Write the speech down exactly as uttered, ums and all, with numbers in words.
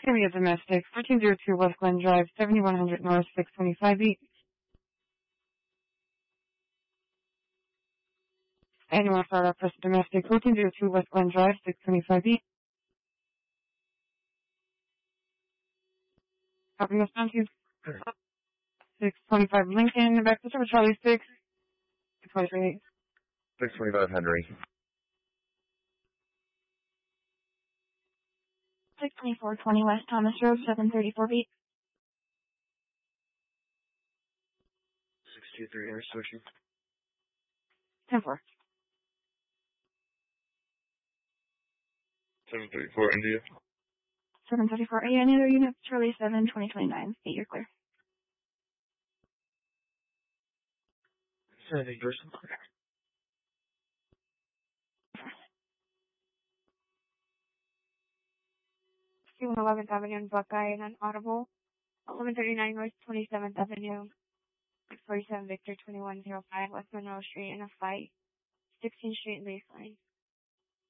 Area domestic, fourteen oh two West Glen Drive, seventy-one hundred North, six twenty-five beat. Annual startup for domestic, fourteen oh two West Glen Drive, six twenty-five beat. Copy this down to six twenty-five Lincoln, back to Silver Charlie six, six twenty-three. six twenty-five Henry. six twenty-four twenty West Thomas Road, seven thirty-four beat. six two three intersection. ten four. seven thirty-four India. seven thirty-four A, any other units? Charlie seven, twenty twenty-nine. eight, you're clear. seven eight Bristol. eleventh Avenue and Buckeye and Audible. eleven thirty-nine North twenty-seventh Avenue. six forty-seven Victor twenty-one oh five West Monroe Street in a fight. sixteenth Street Leaf Line.